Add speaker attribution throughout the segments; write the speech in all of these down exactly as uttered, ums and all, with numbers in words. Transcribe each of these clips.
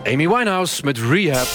Speaker 1: Amy Winehouse met Rehab.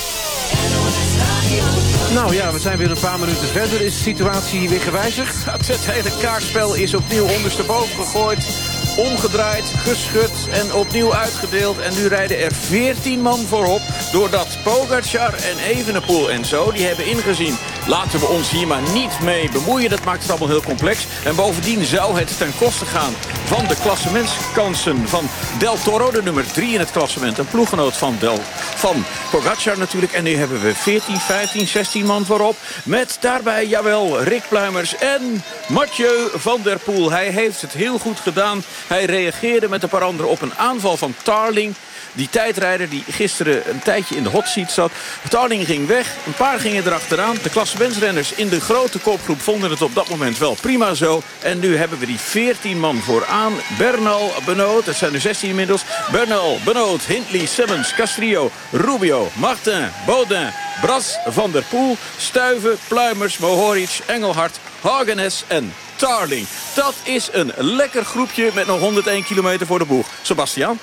Speaker 1: Nou ja, we zijn weer een paar minuten verder. Is de situatie weer gewijzigd?
Speaker 2: Het hele kaartspel is opnieuw ondersteboven gegooid. Omgedraaid, geschud en opnieuw uitgedeeld. En nu rijden er veertien man voorop. Doordat Pogacar en Evenepoel en zo, die hebben ingezien. Laten we ons hier maar niet mee bemoeien. Dat maakt het allemaal heel complex. En bovendien zou het ten koste gaan van de klassementskansen van Del Toro. De nummer drie in het klassement. Een ploeggenoot van, Del, van Pogacar natuurlijk. En nu hebben we veertien, vijftien, zestien man voorop. Met daarbij, jawel, Rick Pluimers en Mathieu van der Poel. Hij heeft het heel goed gedaan. Hij reageerde met een paar anderen op een aanval van Tarling. Die tijdrijder die gisteren een tijdje in de hot seat zat. Tarling ging weg, een paar gingen erachteraan. De klassementsrenners in de grote kopgroep vonden het op dat moment wel prima zo. En nu hebben we die veertien man vooraan. Bernal, Benoot, het zijn er zestien inmiddels. Bernal, Benoot, Hindley, Simmons, Castrillo, Rubio, Martin, Baudin, Bras, Van der Poel, Stuyven, Pluimers, Mohoric, Engelhard, Hagenes en Tarling. Dat is een lekker groepje met nog honderdéén kilometer voor de boeg. Sebastian?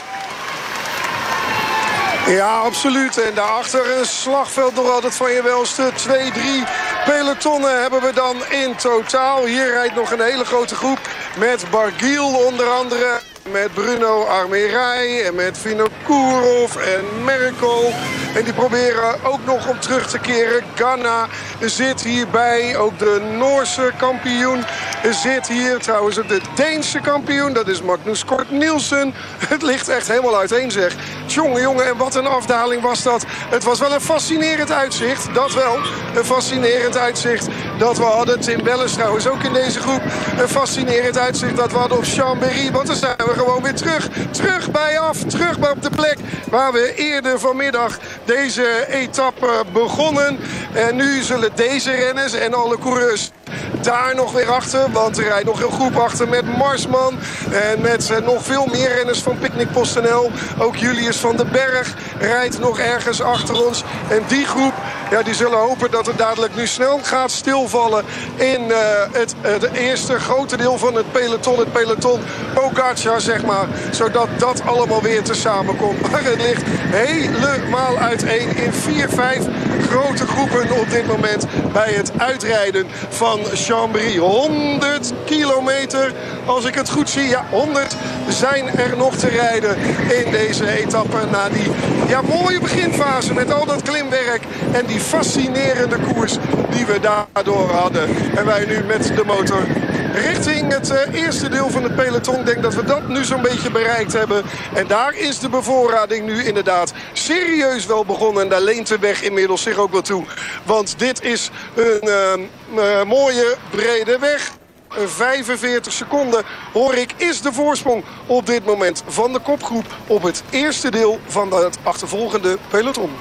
Speaker 3: Ja, absoluut. En daarachter een slagveld nog altijd van je welste. Twee, drie pelotonnen hebben we dan in totaal. Hier rijdt nog een hele grote groep met Barguil onder andere. Met Bruno Armeerij en met Vinokourov en Merkel. En die proberen ook nog om terug te keren. Ganna zit hierbij. Ook de Noorse kampioen zit hier. Trouwens ook de Deense kampioen. Dat is Magnus Kort Nielsen. Het ligt echt helemaal uiteen zeg. Tjonge jongen, en wat een afdaling was dat. Het was wel een fascinerend uitzicht. Dat wel. Een fascinerend uitzicht dat we hadden. Tim Belles trouwens ook in deze groep. Een fascinerend uitzicht dat we hadden op Chambéry. Want dan zijn we gewoon weer terug. Terug bij af. Terug bij op de plek waar we eerder vanmiddag deze etappe begonnen. En nu zullen deze renners en alle coureurs daar nog weer achter. Want er rijdt nog een groep achter met Marsman. En met uh, nog veel meer renners van Picnic PostNL. Ook Julius van den Berg rijdt nog ergens achter ons. En die groep, ja, die zullen hopen dat het dadelijk nu snel gaat stilvallen in uh, het, uh, het eerste grote deel van het peloton. Het peloton Pogacar, zeg maar. Zodat dat allemaal weer te samen komt. Maar het ligt helemaal uiteen in vier, vijf grote groepen op dit moment bij het uitrijden van Chambéry. honderd kilometer, als ik het goed zie. Ja, honderd zijn er nog te rijden in deze etappe. Na die ja, mooie beginfase met al dat klimwerk en die fascinerende koers die we daardoor hadden. En wij nu met de motor richting het uh, eerste deel van het peloton. Ik denk dat we dat nu zo'n beetje bereikt hebben. En daar is de bevoorrading nu inderdaad serieus wel begonnen. En daar leent de weg inmiddels zich ook wel toe. Want dit is een uh, uh, mooie brede weg. vijfenveertig seconden, hoor ik, is de voorsprong op dit moment van de kopgroep op het eerste deel van het achtervolgende peloton.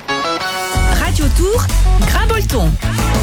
Speaker 4: Radio Tour, Grabolton.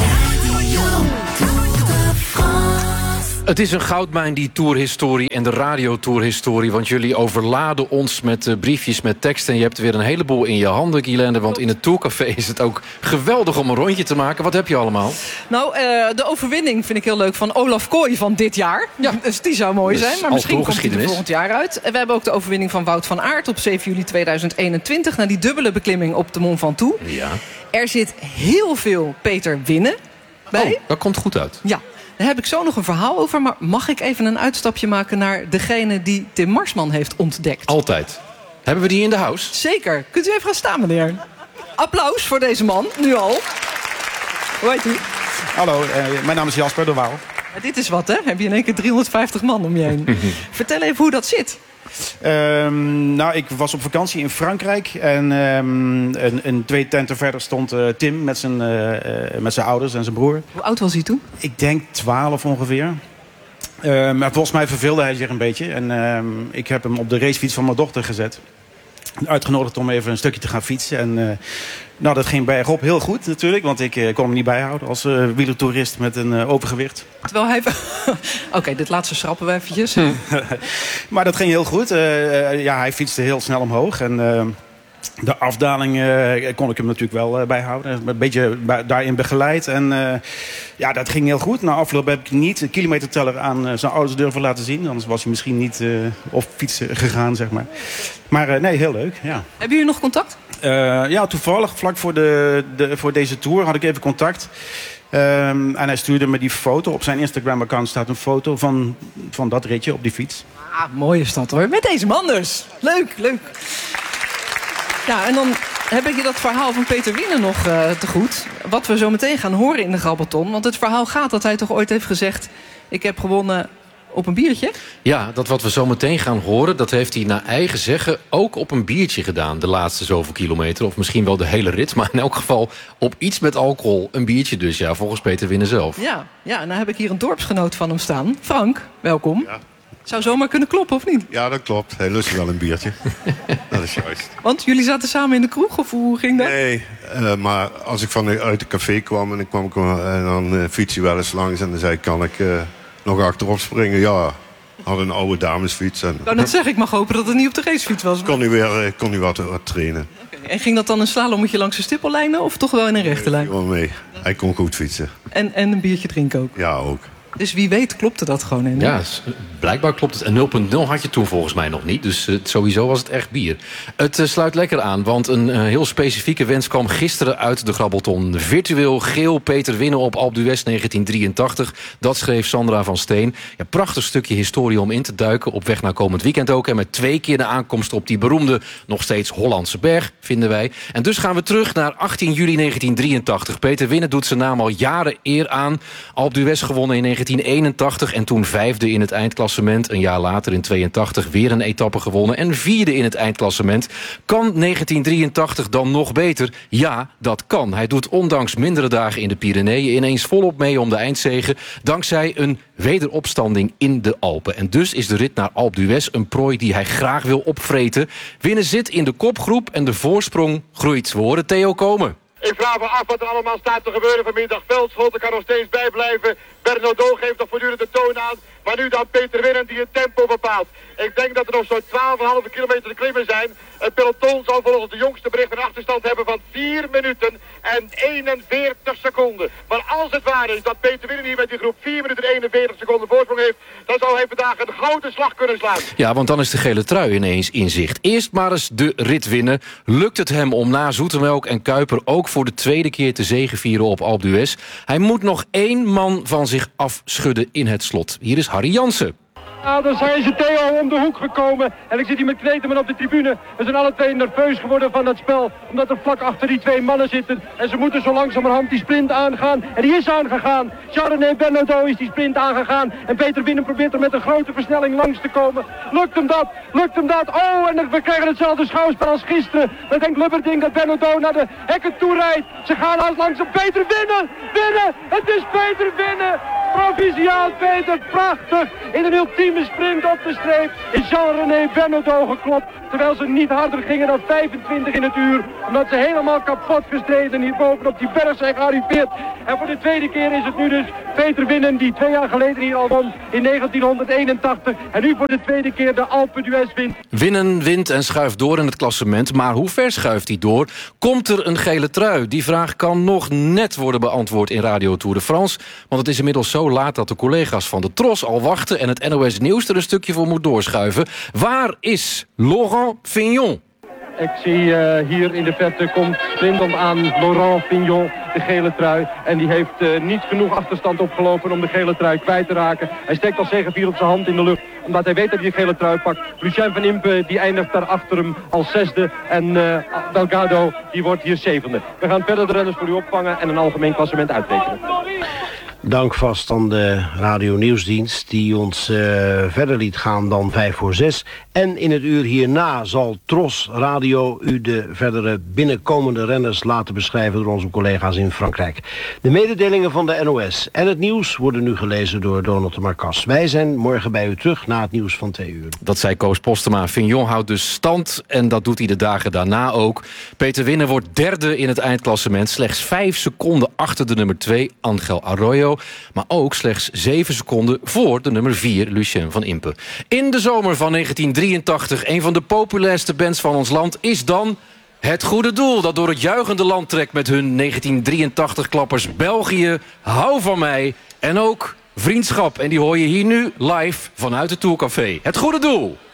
Speaker 1: Het is een goudmijn, die tourhistorie en de radiotourhistorie. Want jullie overladen ons met uh, briefjes met tekst. En je hebt weer een heleboel in je handen, Guilaine. Want in het Tourcafé is het ook geweldig om een rondje te maken. Wat heb je allemaal?
Speaker 5: Nou, uh, de overwinning vind ik heel leuk van Olaf Kooi van dit jaar. Ja. Dus die zou mooi zijn. Maar misschien komt hij er volgend jaar uit. En we hebben ook de overwinning van Wout van Aert op zeven juli tweeduizend eenentwintig. Na die dubbele beklimming op de Mont Ventoux.
Speaker 1: Ja.
Speaker 5: Er zit heel veel Peter Winnen bij.
Speaker 1: Oh, dat komt goed uit.
Speaker 5: Ja. Daar heb ik zo nog een verhaal over. Maar mag ik even een uitstapje maken naar degene die Tim Marsman heeft ontdekt?
Speaker 1: Altijd. Hebben we die in de house?
Speaker 5: Zeker. Kunt u even gaan staan, meneer? Applaus voor deze man, nu al. Hoe heet u?
Speaker 6: Hallo, uh, mijn naam is Jasper de Waal.
Speaker 5: Ja, dit is wat, hè? Heb je in één keer driehonderdvijftig man om je heen. Vertel even hoe dat zit.
Speaker 6: Um, nou, ik was op vakantie in Frankrijk. En um, een, een twee tenten verder stond uh, Tim met zijn, uh, uh, met zijn ouders en zijn broer.
Speaker 5: Hoe oud was hij toen?
Speaker 6: Ik denk twaalf ongeveer. Uh, maar volgens mij verveelde hij zich een beetje. En uh, ik heb hem op de racefiets van mijn dochter gezet. Uitgenodigd om even een stukje te gaan fietsen. En uh, nou, dat ging bergop heel goed natuurlijk. Want ik uh, kon hem niet bijhouden als uh, wielertoerist met een uh, overgewicht.
Speaker 5: Terwijl hij... Oké, okay, dit laatste schrappen we eventjes.
Speaker 6: Maar dat ging heel goed. Uh, uh, ja, hij fietste heel snel omhoog. En uh, de afdaling uh, kon ik hem natuurlijk wel uh, bijhouden. Een beetje daarin begeleid. En uh, ja, dat ging heel goed. Na afloop heb ik niet een kilometerteller aan uh, zijn ouders durven laten zien. Anders was hij misschien niet uh, op fietsen gegaan, zeg maar. Maar uh, nee, heel leuk, ja.
Speaker 5: Hebben jullie nog contact?
Speaker 6: Uh, ja, toevallig, vlak voor, de, de, voor deze tour had ik even contact. Um, en hij stuurde me die foto. Op zijn Instagram-account staat een foto van, van dat ritje op die fiets.
Speaker 5: Ah, mooie stad hoor. Met deze man dus. Leuk, leuk. Ja, en dan heb ik je dat verhaal van Peter Wiene nog uh, te goed. Wat we zo meteen gaan horen in de Grabbelton. Want het verhaal gaat dat hij toch ooit heeft gezegd... ik heb gewonnen op een biertje?
Speaker 1: Ja, dat wat we zo meteen gaan horen... dat heeft hij naar eigen zeggen ook op een biertje gedaan... de laatste zoveel kilometer, of misschien wel de hele rit... maar in elk geval op iets met alcohol. Een biertje dus, ja, volgens Peter Wiene zelf.
Speaker 5: Ja, ja, en nou heb ik hier een dorpsgenoot van hem staan. Frank, welkom. Ja. Zou zomaar kunnen kloppen, of niet?
Speaker 7: Ja, dat klopt. Hij lust wel een biertje. Dat is juist.
Speaker 5: Want jullie zaten samen in de kroeg, of hoe ging dat?
Speaker 7: Nee, uh, maar als ik van uit het café kwam... en, ik kwam, en dan uh, fiets je wel eens langs... en dan zei ik, kan ik uh, nog achterop springen? Ja, had een oude damesfiets. En...
Speaker 5: Nou, dat zeg ik, mag hopen dat het niet op de racefiets was.
Speaker 7: Kon hij weer uh, kon hij wat, wat trainen.
Speaker 5: Okay. En ging dat dan een slalommetje langs de stippellijnen... of toch wel in een rechte lijn?
Speaker 7: Gewoon mee. Hij kon goed fietsen.
Speaker 5: En, en een biertje drinken ook?
Speaker 7: Ja, ook.
Speaker 5: Dus wie weet klopte dat gewoon in.
Speaker 1: Ja, blijkbaar klopt het. En nul punt nul had je toen volgens mij nog niet. Dus uh, sowieso was het echt bier. Het uh, sluit lekker aan, want een uh, heel specifieke wens kwam gisteren uit de Grabbelton. Virtueel geel Peter Wiene op Alpe d'Huez negentien drieëntachtig. Dat schreef Sandra van Steen. Ja, prachtig stukje historie om in te duiken. Op weg naar komend weekend ook. En met twee keer de aankomst op die beroemde, nog steeds Hollandse berg, vinden wij. En dus gaan we terug naar achttien juli negentien drieëntachtig. Peter Wiene doet zijn naam al jaren eer aan. Alpe d'Huez gewonnen in negentien eenentachtig en toen vijfde in het eindklassement. Een jaar later in tweeëntachtig weer een etappe gewonnen en vierde in het eindklassement. Kan negentien drieëntachtig dan nog beter? Ja, dat kan. Hij doet ondanks mindere dagen in de Pyreneeën ineens volop mee om de eindzege, dankzij een wederopstanding in de Alpen. En dus is de rit naar Alpe d'Huez een prooi die hij graag wil opvreten. Wiene zit in de kopgroep en de voorsprong groeit. We horen Theo komen.
Speaker 8: Ik vraag me af wat er allemaal staat te gebeuren vanmiddag. Veldscholten kan nog steeds bijblijven. Bernardo geeft nog voortdurend de toon aan. Maar nu dan Peter Wiene die het tempo bepaalt. Ik denk dat er nog zo'n twaalf komma vijf kilometer te klimmen zijn. Het peloton zal volgens de jongste bericht een achterstand hebben van vier minuten en eenenveertig seconden. Maar als het waar is dat Peter Wiene hier met die groep vier minuten en eenenveertig seconden voorsprong heeft, dan zou hij vandaag een gouden slag kunnen slaan.
Speaker 1: Ja, want dan is de gele trui ineens in zicht. Eerst maar eens de rit winnen. Lukt het hem om na Zoetemelk en Kuiper ook voor de tweede keer te zegevieren op Alpe d'Huez? Hij moet nog één man van zich afschudden in het slot. Hier is Harry Jansen.
Speaker 9: Ja, dan zijn ze Theo om de hoek gekomen. En ik zit hier met Kneteman op de tribune. We zijn alle twee nerveus geworden van dat spel. Omdat er vlak achter die twee mannen zitten. En ze moeten zo langzamerhand die sprint aangaan. En die is aangegaan. Charrené Bernardo is die sprint aangegaan. En Peter Wiene probeert er met een grote versnelling langs te komen. Lukt hem dat? Lukt hem dat? Oh, en we krijgen hetzelfde schouwspel als gisteren. Dan denkt Lubberding dat Bernardo naar de hekken toe rijdt. Ze gaan uit langs op Peter Wiene. Winnen! Het is Peter Wiene! Provinciaal Peter, prachtig! In een ultieme sprint op de streep is Jean-René Bernardo geklopt. Terwijl ze niet harder gingen dan vijfentwintig in het uur. Omdat ze helemaal kapot gestreden hier bovenop die berg zijn gearriveerd. En voor de tweede keer is het nu dus Peter Wiene die twee jaar geleden hier al won in negentien eenentachtig. En nu voor de tweede keer de Alpe d'Huez wint.
Speaker 1: Winnen wint en schuift door in het klassement. Maar hoe ver schuift hij door? Komt er een gele trui? Die vraag kan nog net worden beantwoord in Radio Tour de France. Want het is inmiddels zo laat dat de collega's van de Tros al wachten en het N O S Nieuws er een stukje voor moet doorschuiven. Waar is Laurent Fignon?
Speaker 9: Ik zie uh, hier in de verte komt sprintend aan Laurent Fignon, de gele trui. En die heeft uh, niet genoeg achterstand opgelopen om de gele trui kwijt te raken. Hij steekt al zegevierend zijn hand in de lucht, omdat hij weet dat hij de gele trui pakt. Lucien van Impe die eindigt daar achter hem als zesde. En uh, Delgado die wordt hier zevende. We gaan verder de renners voor u opvangen en een algemeen klassement uittekenen.
Speaker 10: Dank vast aan de Radio Nieuwsdienst die ons uh, verder liet gaan dan vijf voor zes. En in het uur hierna zal Tros Radio u de verdere binnenkomende renners laten beschrijven door onze collega's in Frankrijk. De mededelingen van de N O S en het nieuws worden nu gelezen door Donald de Marcas. Wij zijn morgen bij u terug na het nieuws van twee uur.
Speaker 1: Dat zei Koos Postema. Fignon houdt dus stand en dat doet hij de dagen daarna ook. Peter Wiene wordt derde in het eindklassement. Slechts vijf seconden achter de nummer twee, Angel Arroyo. Maar ook slechts zeven seconden voor de nummer vier, Lucien van Impe. In de zomer van negentien drieëntachtig, een van de populairste bands van ons land, is dan Het Goede Doel, dat door het juichende land trekt met hun negentien drieëntachtig-klappers België, Hou van mij en ook Vriendschap. En die hoor je hier nu live vanuit het Tourcafé. Het Goede Doel.